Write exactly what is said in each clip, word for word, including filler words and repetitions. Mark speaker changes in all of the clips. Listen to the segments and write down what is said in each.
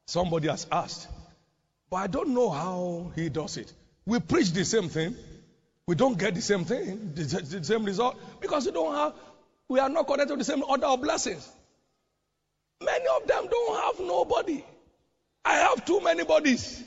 Speaker 1: Somebody has asked, but I don't know how he does it. We preach the same thing. We don't get the same thing, the, the same result, because we don't have, we are not connected to the same order of blessings. Many of them don't have nobody. I have too many bodies.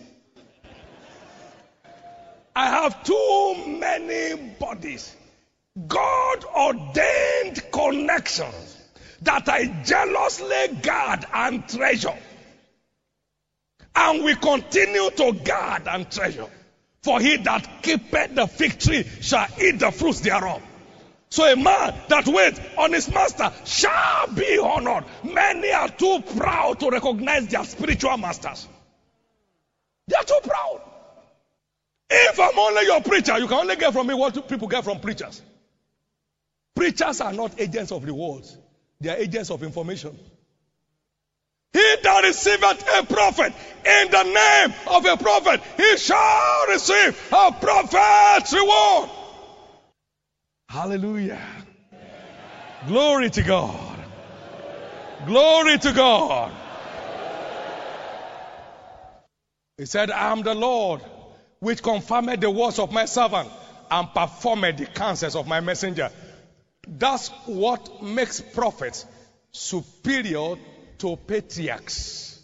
Speaker 1: I have too many bodies. God ordained connections that I jealously guard and treasure. And we continue to guard and treasure. For he that keepeth the fig tree shall eat the fruits thereof. So a man that waits on his master shall be honored. Many are too proud to recognize their spiritual masters. They are too proud. If I'm only your preacher, you can only get from me what people get from preachers. Preachers are not agents of rewards. They are agents of information. He that receiveth a prophet in the name of a prophet, he shall receive a prophet's reward. Hallelujah. Glory to God. Glory to God. He said, I am the Lord which confirmed the words of my servant and performed the counsels of my messenger. That's what makes prophets superior to patriarchs.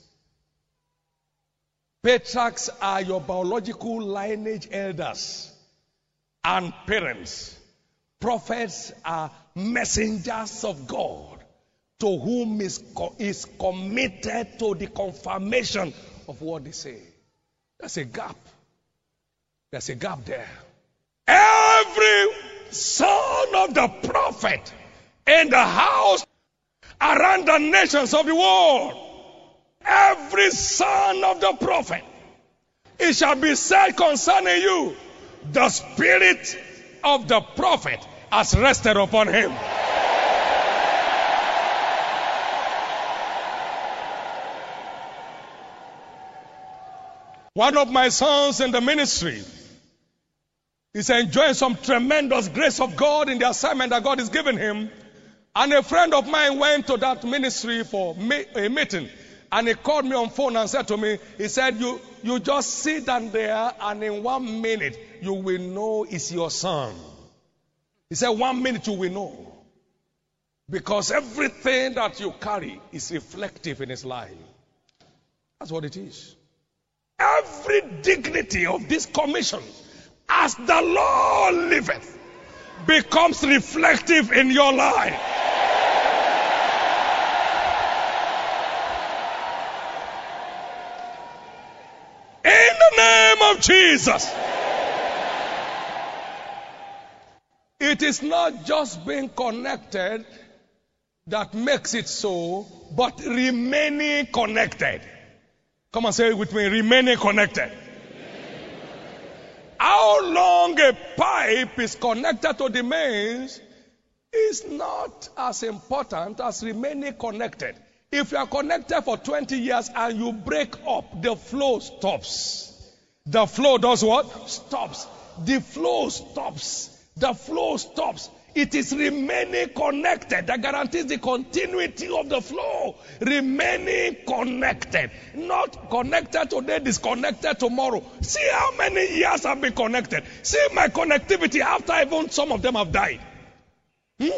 Speaker 1: Patriarchs are your biological lineage elders and parents. Prophets are messengers of God to whom is, co- is committed to the confirmation of what they say. There's a gap. There's a gap there. Every son of the prophet in the house around the nations of the world, every son of the prophet, it shall be said concerning you, the spirit of the prophet has rested upon him. One of my sons in the ministry is enjoying some tremendous grace of God in the assignment that God is giving him. And a friend of mine went to that ministry for a meeting. And he called me on phone and said to me, he said, you, you just sit down there and in one minute you will know it's your son. He said, one minute you will know. Because everything that you carry is reflective in his life. That's what it is. Every dignity of this commission, as the Lord liveth, becomes reflective in your life. In the name of Jesus. It is not just being connected that makes it so, but remaining connected. Come and say it with me, remaining connected. How long a pipe is connected to the mains is not as important as remaining connected. If you are connected for twenty years and you break up, the flow stops. The flow does what? Stops. The flow stops. The flow stops. It is remaining connected that guarantees the continuity of the flow. Remaining connected. Not connected today, disconnected tomorrow. See how many years I've been connected. See my connectivity after even some of them have died. Hmm?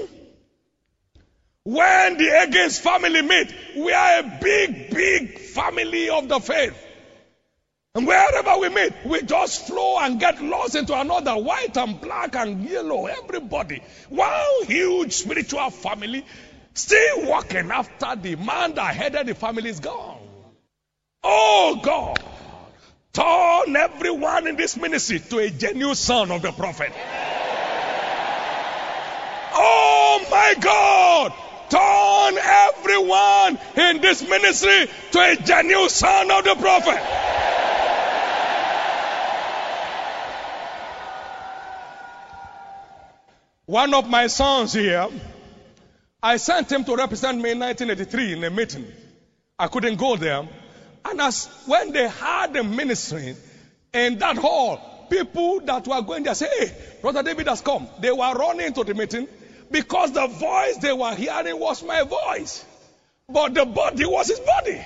Speaker 1: When the Higgins family meet, we are a big, big family of the faith. And wherever we meet, we just flow and get lost into another, white and black and yellow, everybody. One huge spiritual family, still walking after the man that headed the family is gone. Oh God, turn everyone in this ministry to a genuine son of the prophet. Oh my God, turn everyone in this ministry to a genuine son of the prophet. One of my sons here, I sent him to represent me in nineteen eighty-three in a meeting. I couldn't go there. And as when they had the ministry in that hall, people that were going there say, hey, Brother David has come. They were running to the meeting because the voice they were hearing was my voice. But the body was his body.